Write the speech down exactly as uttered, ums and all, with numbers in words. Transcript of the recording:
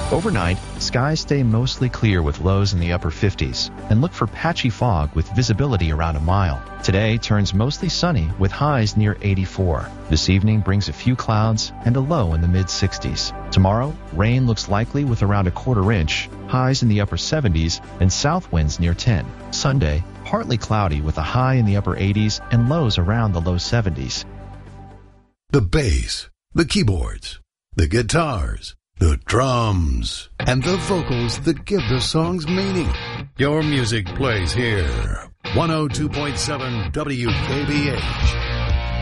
Overnight, skies stay mostly clear with lows in the upper fifties, and look for patchy fog with visibility around a mile. Today turns mostly sunny with highs near eighty-four. This evening brings a few clouds and a low in the mid sixties. Tomorrow, rain looks likely with around a quarter inch, highs in the upper seventies, and south winds near ten. Sunday, partly cloudy with a high in the upper eighties and lows around the low seventies. The bass, the keyboards, the guitars, the drums, and the vocals that give the songs meaning. Your music plays here. one oh two point seven W K B H.